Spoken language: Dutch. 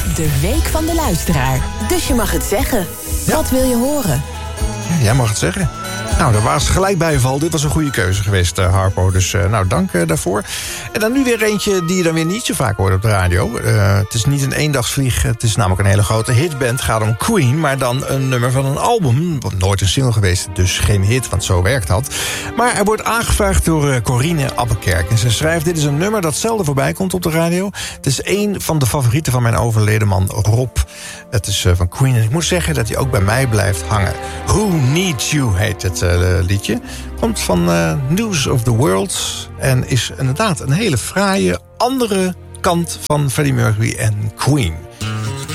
De Week van de Luisteraar. Dus je mag het zeggen. Ja. Wat wil je horen? Ja, jij mag het zeggen. Nou, daar was gelijk bijval. Dit was een goede keuze geweest, Harpo. Dus dank daarvoor. En dan nu weer eentje die je dan weer niet zo vaak hoort op de radio. Het is niet een eendagsvlieg. Het is namelijk een hele grote hitband. Het gaat om Queen, maar dan een nummer van een album. Nooit een single geweest, dus geen hit, want zo werkt dat. Maar hij wordt aangevraagd door Corine Appenkerk. En ze schrijft, dit is een nummer dat zelden voorbij komt op de radio. Het is een van de favorieten van mijn overleden man Rob. Het is van Queen. En ik moet zeggen dat hij ook bij mij blijft hangen. Who Needs You heet het liedje. Komt van News of the World. En is inderdaad een hele fraaie andere kant van Freddie Mercury en Queen.